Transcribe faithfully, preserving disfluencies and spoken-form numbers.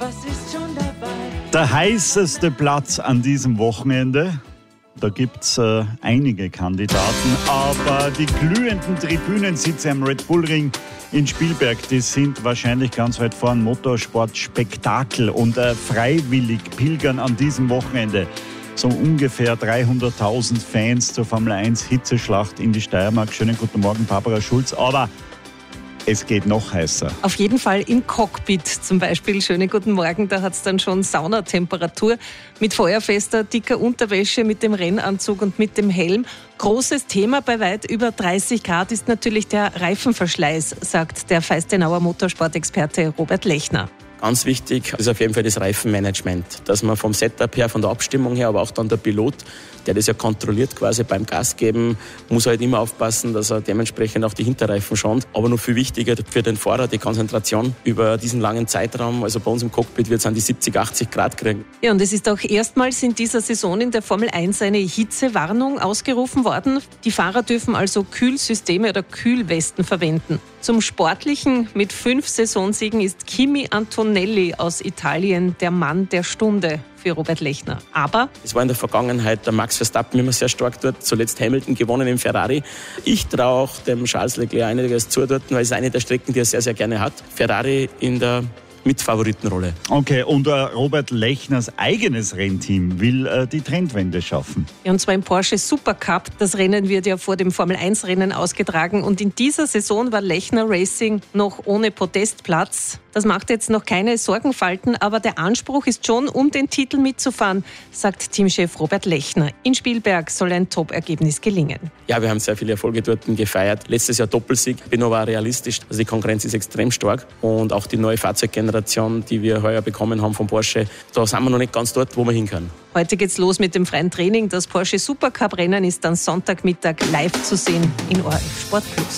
was ist schon dabei? Der heißeste Platz an diesem Wochenende. Da gibt es äh, einige Kandidaten, aber die glühenden Tribünensitze am Red Bull Ring in Spielberg, die sind wahrscheinlich ganz weit vorn. Motorsport-Spektakel und äh, freiwillig pilgern an diesem Wochenende so ungefähr dreihunderttausend Fans zur Formel eins Hitzeschlacht in die Steiermark. Schönen guten Morgen, Barbara Schulz. Aber es geht noch heißer. Auf jeden Fall im Cockpit zum Beispiel. Schönen guten Morgen, da hat es dann schon Saunatemperatur mit feuerfester, dicker Unterwäsche, mit dem Rennanzug und mit dem Helm. Großes Thema bei weit über dreißig Grad ist natürlich der Reifenverschleiß, sagt der Feistenauer Motorsportexperte Robert Lechner. Ganz wichtig ist auf jeden Fall das Reifenmanagement, dass man vom Setup her, von der Abstimmung her, aber auch dann der Pilot, der das ja kontrolliert quasi beim Gas geben, muss halt immer aufpassen, dass er dementsprechend auch die Hinterreifen schont. Aber noch viel wichtiger für den Fahrer die Konzentration über diesen langen Zeitraum. Also bei uns im Cockpit wird es an die siebzig, achtzig Grad kriegen. Ja, und es ist auch erstmals in dieser Saison in der Formel eins eine Hitzewarnung ausgerufen worden. Die Fahrer dürfen also Kühlsysteme oder Kühlwesten verwenden. Zum Sportlichen mit fünf Saisonsiegen ist Kimi Antonelli aus Italien der Mann der Stunde für Robert Lechner. Aber es war in der Vergangenheit der Max Verstappen immer sehr stark dort, zuletzt Hamilton gewonnen im Ferrari. Ich traue auch dem Charles Leclerc einiges zu dort, weil es eine der Strecken, die er sehr, sehr gerne hat. Ferrari in der Mitfavoritenrolle. Okay, und äh, Robert Lechners eigenes Rennteam will äh, die Trendwende schaffen. Ja, und zwar im Porsche Supercup. Das Rennen wird ja vor dem Formel eins Rennen ausgetragen. Und in dieser Saison war Lechner Racing noch ohne Podestplatz. Das macht jetzt noch keine Sorgenfalten, aber der Anspruch ist schon, um den Titel mitzufahren, sagt Teamchef Robert Lechner. In Spielberg soll ein Top-Ergebnis gelingen. Ja, wir haben sehr viele Erfolge dort gefeiert. Letztes Jahr Doppelsieg, bin aber auch realistisch. Also die Konkurrenz ist extrem stark und auch die neue Fahrzeuggeneration, die wir heuer bekommen haben von Porsche, da sind wir noch nicht ganz dort, wo wir hin können. Heute geht's los mit dem freien Training. Das Porsche Supercup-Rennen ist dann Sonntagmittag live zu sehen in O R F Sport Plus.